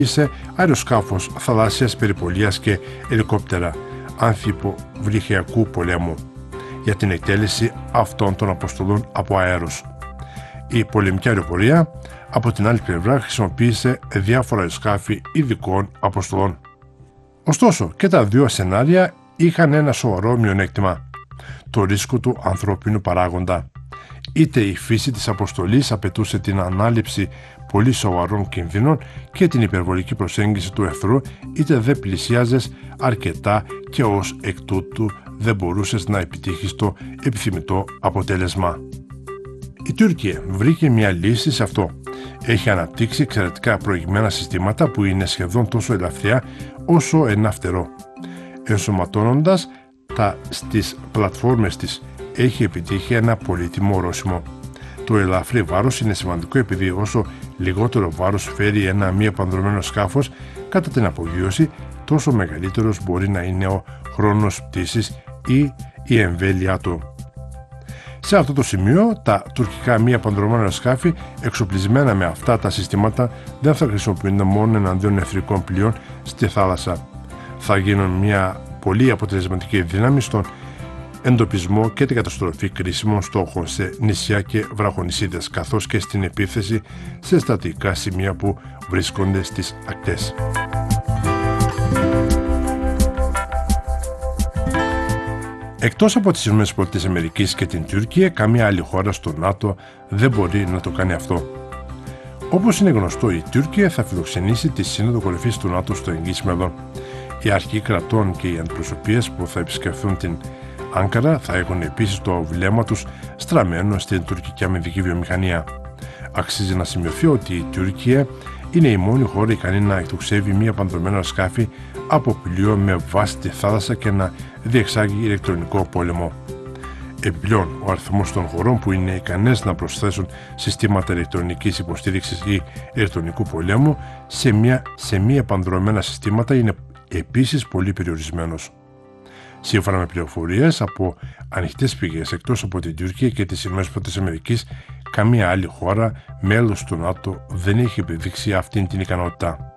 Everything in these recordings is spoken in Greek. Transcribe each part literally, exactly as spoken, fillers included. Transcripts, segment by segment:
σε αεροσκάφος θαλάσσιας περιπολίας και ελικόπτερα αμφιποβρυχιακού πολέμου για την εκτέλεση αυτών των αποστολών από αέρος. Η πολεμική αεροπορία από την άλλη πλευρά χρησιμοποίησε διάφορα αεροσκάφη ειδικών αποστολών. Ωστόσο και τα δύο σενάρια είχαν ένα σοβαρό μειονέκτημα: το ρίσκο του ανθρώπινου παράγοντα. Είτε η φύση της αποστολής απαιτούσε την ανάληψη πολύ σοβαρών κινδύνων και την υπερβολική προσέγγιση του εχθρού, είτε δεν πλησιάζες αρκετά και ως εκ τούτου δεν μπορούσες να επιτύχεις το επιθυμητό αποτέλεσμα. Η Τουρκία βρήκε μια λύση σε αυτό. Έχει αναπτύξει εξαιρετικά προηγμένα συστήματα που είναι σχεδόν τόσο ελαφριά όσο ένα φτερό. Ενσωματώνοντας τα στις πλατφόρμες της, έχει επιτύχει ένα πολύτιμο ορόσημο. Το ελαφρύ βάρος είναι σημαντικό επειδή όσο λιγότερο βάρος φέρει ένα μη επανδρωμένο σκάφος κατά την απογείωση, τόσο μεγαλύτερος μπορεί να είναι ο χρόνος πτήσης ή η εμβέλειά του. Σε αυτό το σημείο, τα τουρκικά μη επανδρωμένα σκάφη εξοπλισμένα με αυτά τα συστήματα δεν θα χρησιμοποιούνται μόνο εναντίον εχθρικών πλοίων στη θάλασσα. Θα γίνουν μια πολύ αποτελεσματική δύναμη στον εντοπισμό και την καταστροφή κρίσιμων στόχων σε νησιά και βραχονησίδες, καθώς και στην επίθεση σε στρατηγικά σημεία που βρίσκονται στις ακτές. Εκτός από τις ΗΠΑ και την Τουρκία, καμία άλλη χώρα στο ΝΑΤΟ δεν μπορεί να το κάνει αυτό. Όπως είναι γνωστό, η Τουρκία θα φιλοξενήσει τη Σύνοδο Κορυφής του ΝΑΤΟ στο εγγύς μέλλον. Οι αρχηγοί κρατών και οι αντιπροσωπείες που θα επισκεφθούν την Άγκαρα θα έχουν επίσης το βλέμμα τους στραμμένο στην τουρκική αμυντική βιομηχανία. Αξίζει να σημειωθεί ότι η Τουρκία είναι η μόνη χώρα ικανή να εκτοξεύει μη επανδρωμένα σκάφη από πλοίο με βάση τη θάλασσα και να διεξάγει ηλεκτρονικό πόλεμο. Επιπλέον, ο αριθμός των χωρών που είναι ικανές να προσθέσουν συστήματα ηλεκτρονικής υποστήριξης ή ηλεκτρονικού πολέμου σε, μια, σε μη επανδρωμένα συστήματα είναι επίσης πολύ περιορισμένος. Σύμφωνα με πληροφορίες από ανοιχτές πηγές εκτός από την Τουρκία και τις ΗΠΑ, καμία άλλη χώρα μέλος του ΝΑΤΟ δεν έχει επιδείξει αυτήν την ικανότητα.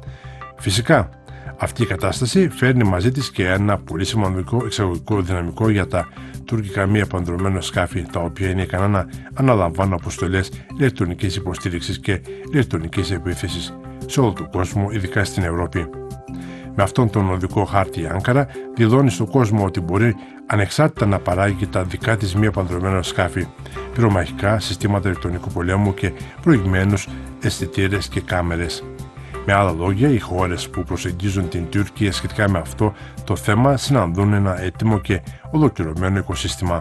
Φυσικά, αυτή η κατάσταση φέρνει μαζί της και ένα πολύ σημαντικό εξαγωγικό δυναμικό για τα τουρκικά μη επανδρωμένα σκάφη, τα οποία είναι ικανά να αναλαμβάνουν αποστολές ηλεκτρονικής υποστήριξης και ηλεκτρονικής επίθεσης σε όλο τον κόσμο, ειδικά στην Ευρώπη. Με αυτόν τον οδικό χάρτη, η Άγκαρα δηλώνει στον κόσμο ότι μπορεί ανεξάρτητα να παράγει τα δικά της μη επανδρωμένα σκάφη, πυρομαχικά, συστήματα ηλεκτρονικού πολέμου και προηγμένους αισθητήρες και κάμερες. Με άλλα λόγια, οι χώρες που προσεγγίζουν την Τουρκία σχετικά με αυτό το θέμα συναντούν ένα έτοιμο και ολοκληρωμένο οικοσύστημα.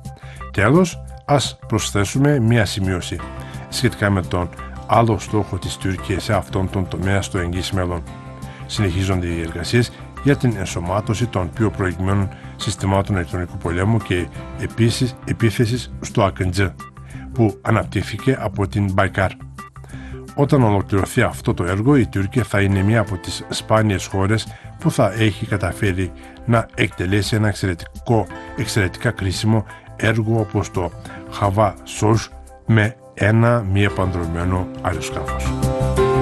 Τέλος, ας προσθέσουμε μία σημείωση σχετικά με τον άλλο στόχο της Τουρκίας σε αυτόν τον τομέα στο εγγύς μέλλον. Συνεχίζονται οι εργασίες για την ενσωμάτωση των πιο προηγμένων συστημάτων ηλεκτρονικού πολέμου και επίσης επίθεσης στο Ακεντζέ, που αναπτύχθηκε από την Μπαϊκάρ. Όταν ολοκληρωθεί αυτό το έργο, η Τουρκία θα είναι μία από τις σπάνιες χώρες που θα έχει καταφέρει να εκτελέσει ένα εξαιρετικό, εξαιρετικά κρίσιμο έργο όπως το Χαβά Σόζ με ένα μη επανδρωμένο αεροσκάφος.